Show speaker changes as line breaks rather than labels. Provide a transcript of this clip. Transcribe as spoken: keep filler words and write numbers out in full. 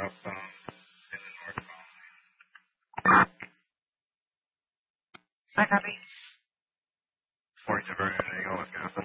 southbound in the northbound.
I copy.
Four diversion, Eagle, Wisconsin.